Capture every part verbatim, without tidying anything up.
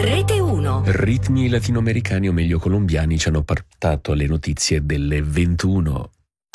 Rete uno. Ritmi latinoamericani, o meglio colombiani, ci hanno portato alle notizie delle ventuno.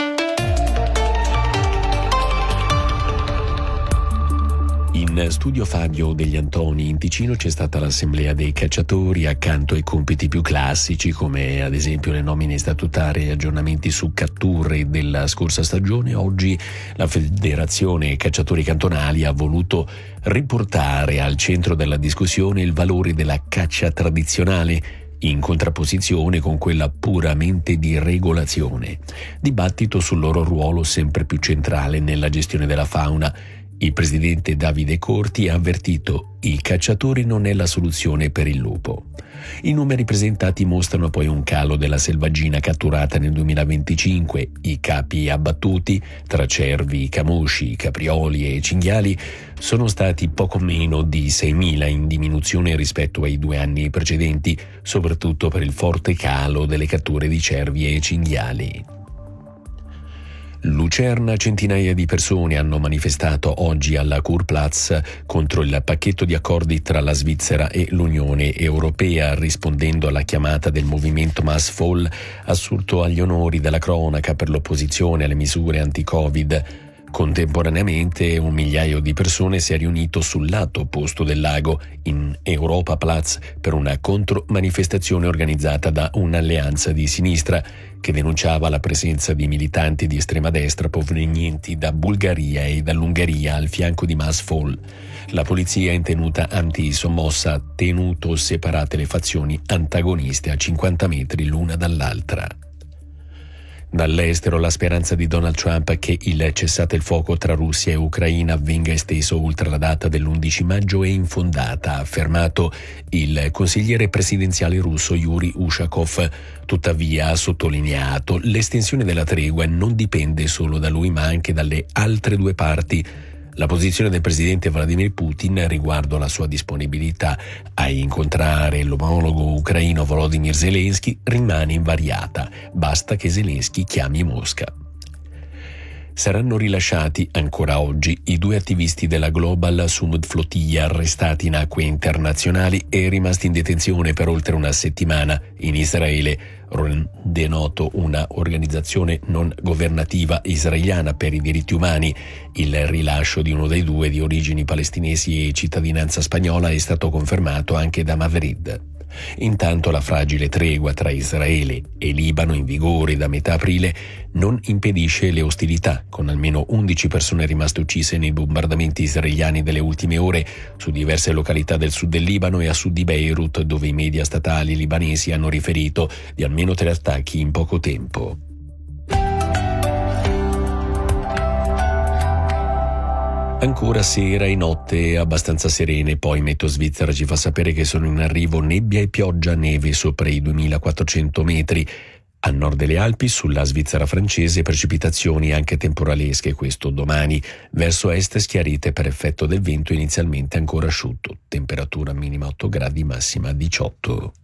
In studio Fabio degli Antoni, in Ticino c'è stata l'assemblea dei cacciatori. Accanto ai compiti più classici, come ad esempio le nomine statutarie e aggiornamenti su catture della scorsa stagione, oggi la Federazione Cacciatori Cantonali ha voluto riportare al centro della discussione il valore della caccia tradizionale, in contrapposizione con quella puramente di regolazione. Dibattito sul loro ruolo sempre più centrale nella gestione della fauna. Il presidente Davide Corti ha avvertito: il cacciatore non è la soluzione per il lupo. I numeri presentati mostrano poi un calo della selvaggina catturata nel duemilaventicinque. I capi abbattuti, tra cervi, camosci, caprioli e cinghiali, sono stati poco meno di seimila, in diminuzione rispetto ai due anni precedenti, soprattutto per il forte calo delle catture di cervi e cinghiali. Lucerna, centinaia di persone hanno manifestato oggi alla Kurplatz contro il pacchetto di accordi tra la Svizzera e l'Unione Europea, rispondendo alla chiamata del movimento Massvoll, assurto agli onori della cronaca per l'opposizione alle misure anti-Covid. Contemporaneamente un migliaio di persone si è riunito sul lato opposto del lago, in Europaplatz, per una contromanifestazione organizzata da un'alleanza di sinistra che denunciava la presenza di militanti di estrema destra provenienti da Bulgaria e dall'Ungheria al fianco di Massvoll. La polizia in tenuta anti-sommossa ha tenuto separate le fazioni antagoniste a cinquanta metri l'una dall'altra. Dall'estero, la speranza di Donald Trump che il cessate il fuoco tra Russia e Ucraina venga esteso oltre la data dell'undici maggio è infondata, ha affermato il consigliere presidenziale russo Yuri Ushakov. Tuttavia, ha sottolineato, l'estensione della tregua non dipende solo da lui ma anche dalle altre due parti. La posizione del presidente Vladimir Putin riguardo alla sua disponibilità a incontrare l'omologo ucraino Volodymyr Zelensky rimane invariata. Basta che Zelensky chiami Mosca. Saranno rilasciati ancora oggi i due attivisti della Global Summit Flotilla arrestati in acque internazionali e rimasti in detenzione per oltre una settimana in Israele. Rende noto una organizzazione non governativa israeliana per i diritti umani. Il rilascio di uno dei due, di origini palestinesi e cittadinanza spagnola, è stato confermato anche da Madrid. Intanto la fragile tregua tra Israele e Libano, in vigore da metà aprile, non impedisce le ostilità, con almeno undici persone rimaste uccise nei bombardamenti israeliani delle ultime ore su diverse località del sud del Libano e a sud di Beirut, dove i media statali libanesi hanno riferito di almeno tre attacchi in poco tempo. Ancora sera e notte abbastanza serene, poi Meteo Svizzera ci fa sapere che sono in arrivo nebbia e pioggia, neve sopra i duemilaquattrocento metri. A nord delle Alpi, sulla Svizzera francese, precipitazioni anche temporalesche questo domani. Verso est schiarite per effetto del vento, inizialmente ancora asciutto. Temperatura minima otto gradi, massima diciotto.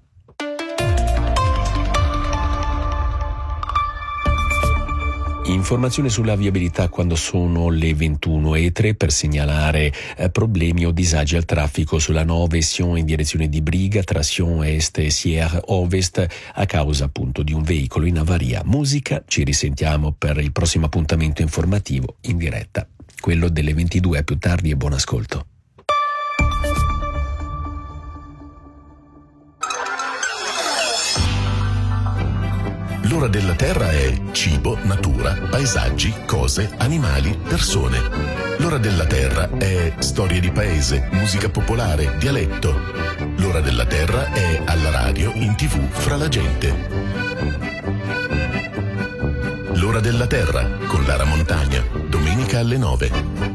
Informazione sulla viabilità quando sono le ventuno e tre per segnalare eh, problemi o disagi al traffico sulla nove Sion in direzione di Briga tra Sion Est e Sierre Ovest a causa appunto di un veicolo in avaria. Musica, ci risentiamo per il prossimo appuntamento informativo in diretta, quello delle ventidue. A più tardi e buon ascolto. L'ora della Terra è cibo, natura, paesaggi, cose, animali, persone. L'ora della Terra è storie di paese, musica popolare, dialetto. L'ora della Terra è alla radio, in tv, fra la gente. L'ora della Terra con Lara Montagna, domenica alle nove.